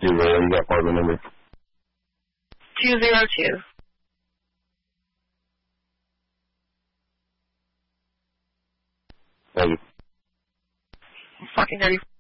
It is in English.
You got apartment number? 202. Thank you. Fucking 30.